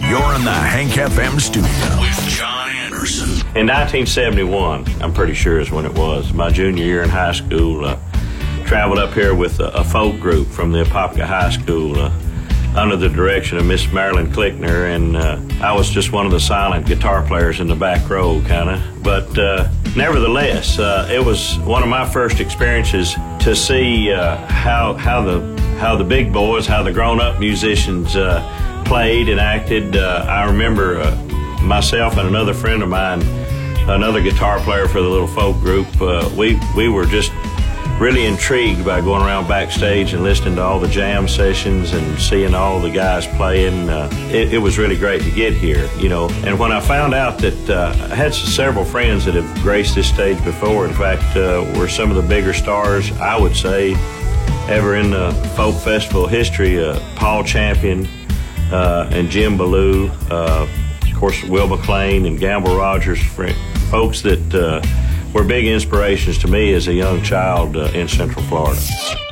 You're in the Hank FM studio with John Anderson. In 1971, I'm pretty sure is when it was, my junior year in high school, traveled up here with a folk group from the Apopka High School under the direction of Miss Marilyn Klickner, and I was just one of the silent guitar players in the back row, kind of. But nevertheless, it was one of my first experiences to see how the big boys, how the grown-up musicians played and acted. I remember myself and another friend of mine, another guitar player for the little folk group, we were just really intrigued by going around backstage and listening to all the jam sessions and seeing all the guys playing. It was really great to get here, you know. And when I found out that I had several friends that have graced this stage before, in fact, were some of the bigger stars, I would say, ever in the folk festival history, Paul Champion and Jim Ballou, of course, Will McLean and Gamble Rogers, folks that were big inspirations to me as a young child in Central Florida.